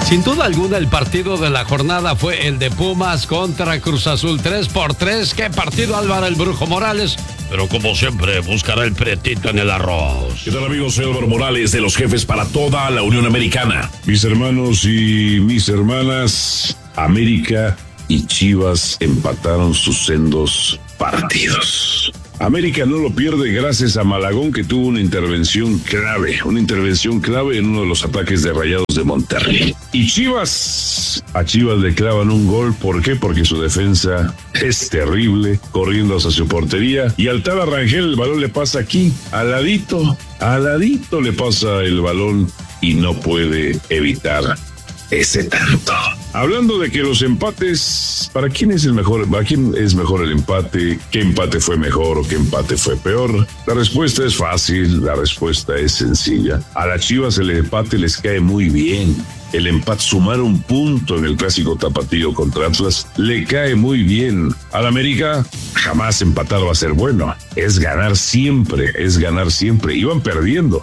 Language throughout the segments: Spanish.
Sin duda alguna, el partido de la jornada fue el de Pumas contra Cruz Azul, 3-3. ¡Qué partido, Álvaro el Brujo Morales! Pero como siempre, buscará el pretito en el arroz. ¿Qué tal, amigos? Soy Álvaro Morales, de los jefes para toda la Unión Americana. Mis hermanos y mis hermanas, América y Chivas empataron sus sendos partidos. América no lo pierde gracias a Malagón, que tuvo una intervención clave en uno de los ataques de Rayados de Monterrey. Y a Chivas le clavan un gol. ¿Por qué? Porque su defensa es terrible, corriendo hacia su portería. Y al Tala Rangel el balón le pasa aquí, al ladito le pasa el balón y no puede evitar ese tanto. Hablando de que los empates, ¿para quién es mejor el empate? ¿Qué empate fue mejor o qué empate fue peor? La respuesta es fácil, la respuesta es sencilla. A las Chivas el empate les cae muy bien. El empate, sumar un punto en el clásico tapatío contra Atlas, le cae muy bien. Al América, jamás empatar va a ser bueno. Es ganar siempre. Iban perdiendo.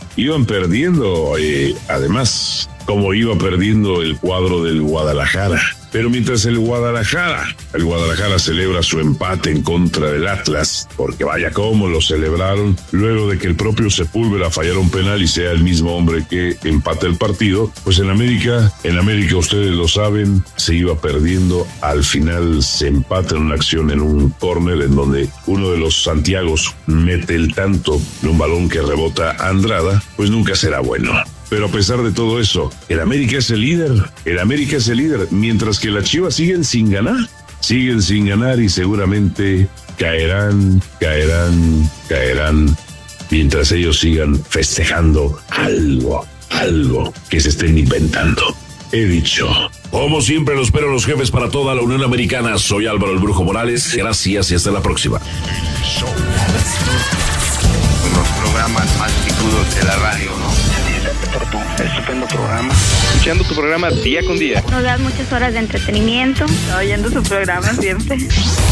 Además, como iba perdiendo el cuadro del Guadalajara. Pero mientras el Guadalajara celebra su empate en contra del Atlas, porque vaya cómo lo celebraron, luego de que el propio Sepúlveda fallara un penal y sea el mismo hombre que empata el partido, pues en América ustedes lo saben, se iba perdiendo, al final se empata en una acción en un córner en donde uno de los Santiagos mete el tanto de un balón que rebota a Andrada, pues nunca será bueno. Pero a pesar de todo eso, el América es el líder, mientras que las Chivas siguen sin ganar y seguramente caerán, mientras ellos sigan festejando algo que se estén inventando. He dicho. Como siempre, los espero los jefes para toda la Unión Americana. Soy Álvaro el Brujo Morales. Gracias y hasta la próxima. Los programas más picudos de la radio, ¿no? Estupendo programa. Escuchando tu programa día con día. Nos das muchas horas de entretenimiento. Oyendo su programa siempre.